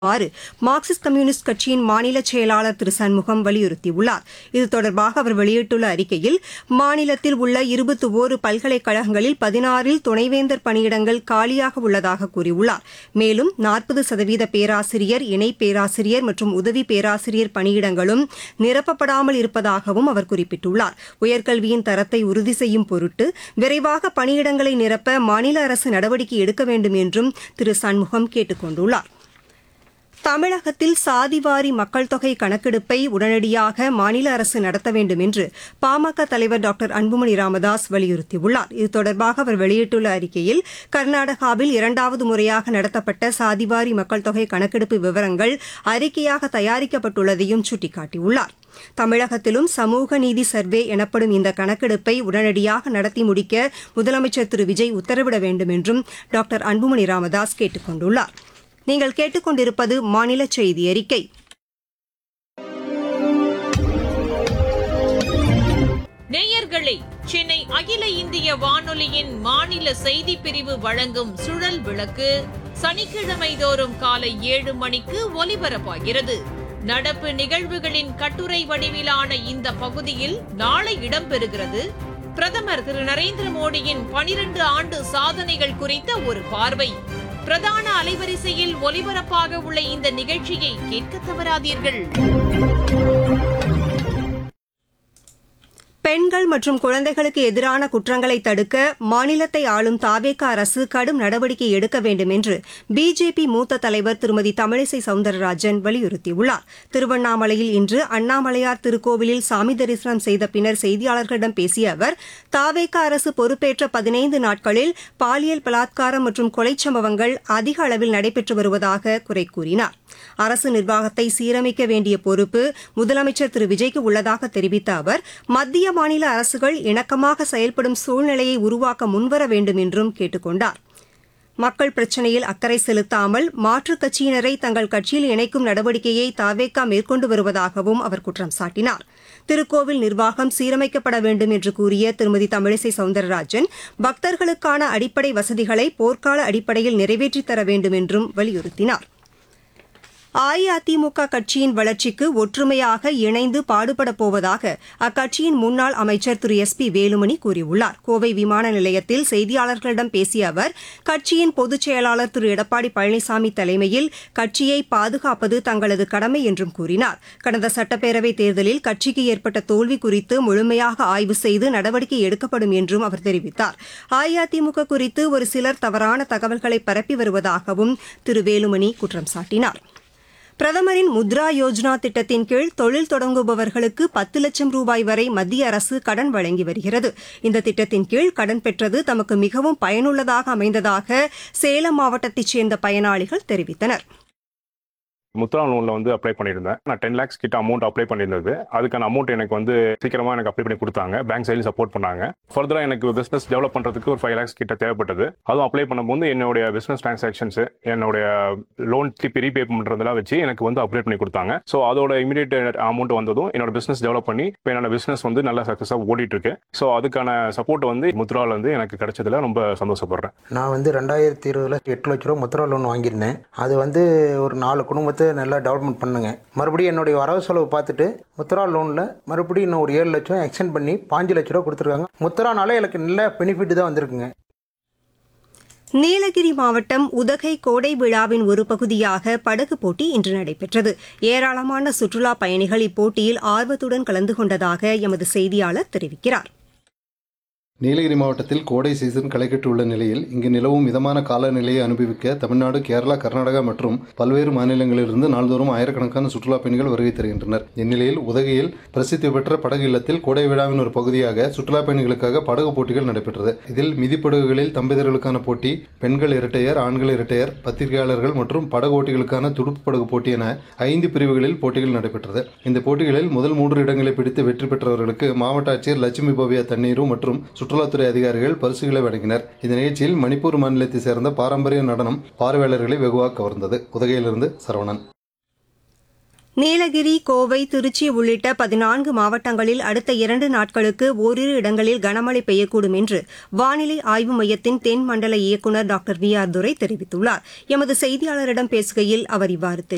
Marxist communist கட்சியின் மாநில செயலாளர் திரு சண்முகம் வலியுறுத்தியுள்ளார். இது தொடர்பாக அவர் வெளியிட்டுள்ள அறிக்கையில், மாநிலத்தில் உள்ள 21 பல்கலைக்கழகங்களில் 16 துணைவேந்தர் பணியிடங்கள் காலியாக உள்ளதாக கூறியுள்ளார். மேலும் 40% பேராசிரியர், இணை பேராசிரியர் மற்றும் உதவி பேராசிரியர் பணியிடங்களும் நிரப்பப்படாமல் இருப்பதாகவும் அவர் குறிப்பிட்டுள்ளார். உயர்கல்வியின் தரத்தை உறுதி செய்யும் பொருட்டு விரைவாக பணியிடங்களை நிரப்ப மாநில அரசு நடவடிக்கை எடுக்க வேண்டும் என்றும் திரு சண்முகம் கேட்டுக் கொண்டுள்ளார். தமிழகத்தில் சாதிவாரி மக்கள் தொகை கணக்கெடுப்பை உடனடியாக மாநில அரசு நடத்த வேண்டும் என்று பாமக தலைவர் டாக்டர் அன்புமணி ராமதாஸ் வலியுறுத்தியுள்ளார். இது தொடர்பாக அவர் வெளியிட்டுள்ள அறிக்கையில், கர்நாடகாவில் 2வது முறையாக நடத்தப்பட்ட சாதிவாரி மக்கள் தொகை கணக்கெடுப்பு விவரங்கள் அறிக்கையாக தயாரிக்கப்பட்டுள்ளதையும் சுட்டிக்காட்டியுள்ளார். தமிழகத்திலும் சமூக நீதி சர்வே எனப்படும் இந்த கணக்கெடுப்பை உடனடியாக நடத்தி முடிக்க முதலமைச்சர் திரு விஜய் உத்தரவிட வேண்டும் என்றும் டாக்டர் அன்புமணி ராமதாஸ் கேட்டுக் கொண்டுள்ளார். நீங்கள் கேட்டுக்கொண்டிருப்பது மாநில செய்தி அறிக்கை. நேயர்களே, சென்னை அகில இந்திய வானொலியின் மாநில செய்திப் பிரிவு வழங்கும் சுழல் விளக்கு சனிக்கிழமை தோறும் காலை 7 மணிக்கு ஒலிபரப்பாகிறது. நடப்பு நிகழ்வுகளின் கட்டுரை வடிவிலான இந்த பகுதியில் நாளை இடம்பெறுகிறது. பிரதமர் திரு நரேந்திர மோடியின் 12 ஆண்டு சாதனைகள் குறித்த ஒரு பார்வை. பிரதான அலைவரிசையில் ஒலிபரப்பாக உள்ள இந்த நிகழ்ச்சியை கேட்க தவறாதீர்கள். பெண்கள் மற்றும் குழந்தைகளுக்கு எதிரான குற்றங்களை தடுக்க மாநிலத்தை ஆளும் தாவேகா அரசு கடும் நடவடிக்கை எடுக்க வேண்டும் என்று பிஜேபி மூத்த தலைவர் திருமதி தமிழிசை சவுந்தரராஜன் வலியுறுத்தியுள்ளார். திருவண்ணாமலையில் இன்று அண்ணாமலையார் திருக்கோவிலில் சாமி தரிசனம் செய்த பின்னர் செய்தியாளர்களிடம் பேசிய அவர், தாவேகா அரசு பொறுப்பேற்ற 15 நாட்களில் பாலியல் பலாத்காரம் மற்றும் கொலைச் சம்பவங்கள் அதிக அளவில் நடைபெற்று வருவதாக குறை கூறினார். அரசு நிர்வாகத்தை சீரமைக்க வேண்டிய பொறுப்பு முதலமைச்சர் திரு விஜய்க்கு உள்ளதாக தெரிவித்த அவர், மத்திய மாநில அரசுகள் இணக்கமாக செயல்படும் சூழ்நிலையை உருவாக்க முன்வர வேண்டும் என்றும் கேட்டுக் கொண்டார். மக்கள் பிரச்சினையில் அக்கறை செலுத்தாமல் மாற்றுக் கட்சியினரை தங்கள் கட்சியில் இணைக்கும் நடவடிக்கையை தாவேகா மேற்கொண்டு வருவதாகவும் அவர் குற்றம் சாட்டினார். திருக்கோவில் நிர்வாகம் சீரமைக்கப்பட வேண்டும் என்று கூறிய திருமதி தமிழிசை சவுந்தரராஜன், பக்தர்களுக்கான அடிப்படை வசதிகளை போர்க்கால அடிப்படையில் நிறைவேற்றித் தர வேண்டும் என்றும் வலியுறுத்தினார். அஇஅதிமுக கட்சியின் வளர்ச்சிக்கு ஒற்றுமையாக இணைந்து பாடுபடப் போவதாக அக்கட்சியின் முன்னாள் அமைச்சர் திரு எஸ்.பி. வேலுமணி கூறியுள்ளார். கோவை விமான நிலையத்தில் செய்தியாளர்களிடம் பேசிய அவர், கட்சியின் பொதுச் செயலாளர் திரு எடப்பாடி பழனிசாமி தலைமையில் கட்சியை பாதுகாப்பது தங்களது கடமை என்றும் கூறினார். கடந்த சட்டப்பேரவைத் தேர்தலில் கட்சிக்கு ஏற்பட்ட தோல்வி குறித்து முழுமையாக ஆய்வு செய்து நடவடிக்கை எடுக்கப்படும் என்றும் அவர் தெரிவித்தார். அஇஅதிமுக குறித்து ஒரு சிலர் தவறான தகவல்களை பரப்பி வருவதாகவும் திரு வேலுமணி குற்றம் சாட்டினார். பிரதமரின் முத்ரா யோஜனா திட்டத்தின் கீழ் தொழில் தொடங்குபவர்களுக்கு 10 லட்சம் ரூபாய் வரை மத்திய அரசு கடன் வழங்கி வருகிறது. இந்த திட்டத்தின் கீழ் கடன் பெற்றது தமக்கு மிகவும் பயனுள்ளதாக அமைந்ததாக சேலம் மாவட்டத்தைச் சேர்ந்த பயனாளிகள் தெரிவித்தனர். முத்ரா லோனில் அப்ளை பண்ணியிருந்தேன். நான் 10 lakhs கிட்ட அமௌண்ட் அப்ளை பண்ணியிருந்தது. அதுக்கான அமௌண்ட் எனக்கு சீக்கிரமாக எனக்கு அப்ளை பண்ணி கொடுத்தாங்க. பேங்க் சைடில் சப்போர்ட் பண்ணாங்க. ஃபர்தராக எனக்கு பிஸ்னஸ் டெவலப் பண்ணுறதுக்கு ஒரு 5 lakhs கிட்ட தேவைப்பட்டது. அதுவும் அப்ளை பண்ணும்போது என்னுடைய பிஸ்னஸ் டிரான்சாக்ஷன்ஸ், என்னுடைய லோன் திருப்பி ரீபே பண்ணுறதெல்லாம் வச்சு எனக்கு அப்ளை பண்ணி கொடுத்தாங்க. ஸோ அதோட இமீடியட் அமௌண்ட் வந்ததும் என்னோட பிஸ்னஸ் டெவலப் பண்ணி இப்போ என்னோட பிஸ்னஸ் நல்லா சக்ஸஸாக ஓடிட்டு இருக்கு. ஸோ அதுக்கான சப்போர்ட் முத்ராவில் எனக்கு கிடைச்சதுல ரொம்ப சந்தோஷப்படுறேன். நான் 2020 8 லட்ச ரூபா முத்ரா லோன் வாங்கியிருந்தேன். அது ஒரு 4 குடும்பத்தை நல்லா டெவலப்மெண்ட் பண்ணுங்க. மறுபடியும் என்னுடைய வரவு செலவு பார்த்துட்டு முத்ரா லோனில் மறுபடியும் இன்னும் ஒரு 7 லட்சம் எக்ஸ்டெண்ட் பண்ணி 5 லட்ச ரூபா கொடுத்துருக்காங்க. முத்ரானால எனக்கு நல்ல பெனிஃபிட் தான் வந்திருக்குங்க. நீலகிரி மாவட்டம் உதகை கோடை விழாவின் ஒரு பகுதியாக படகு போட்டி இன்று நடைபெற்றது. ஏராளமான சுற்றுலாப் பயணிகள் இப்போட்டியில் ஆர்வத்துடன் கலந்து கொண்டதாக எமது செய்தியாளர் தெரிவிக்கிறார். நீலகிரி மாவட்டத்தில் கோடை சீசன் களைகட்டுள்ள நிலையில் இங்கு நிலவும் மிதமான காலநிலையை அனுபவிக்க தமிழ்நாடு, கேரளா, கர்நாடகா மற்றும் பல்வேறு மாநிலங்களிலிருந்து நாள்தோறும் ஆயிரக்கணக்கான சுற்றுலா பயணிகள் வருகை தருகின்றனர். இந்நிலையில் உதகையில் பிரசித்தி பெற்ற படகு இல்லத்தில் கோடை விழாவின் ஒரு பகுதியாக சுற்றுலா பயணிகளுக்காக படகு போட்டிகள் நடைபெற்றது. இதில் மிதிப்படகுகளில் தம்பதியர்களுக்கான போட்டி, பெண்கள் இரட்டையர், ஆண்கள் இரட்டையர், பத்திரிகையாளர்கள் மற்றும் படகு ஓட்டிகளுக்கான துடுப்பு படகு போட்டி என 5 பிரிவுகளில் போட்டிகள் நடைபெற்றது. இந்த போட்டிகளில் முதல் 3 இடங்களை பிடித்து வெற்றி பெற்றவர்களுக்கு மாவட்ட ஆட்சியர் லட்சுமி பவ்யா தண்ணீரு மற்றும் சுற்றுலாத்துறை அதிகாரிகள் பரிசுகளை வழங்கினர். இந்த நிகழ்ச்சியில் மணிப்பூர் மாநிலத்தை சேர்ந்த பாரம்பரிய நடனம் பார்வையாளர்களை வெகுவாக கவர்ந்தது. உதகையிலிருந்து சரவணன். நீலகிரி, கோவை, திருச்சி உள்ளிட்ட 14 மாவட்டங்களில் அடுத்த 2 நாட்களுக்கு ஓரிரு இடங்களில் கனமழை பெய்யக்கூடும் என்று வானிலை ஆய்வு மையத்தின் தென் மண்டல இயக்குநர் டாக்டர் வி ஆர் துரை தெரிவித்துள்ளார். எமது செய்தியாளரிடம் பேசுகையில் அவர் இவ்வாறு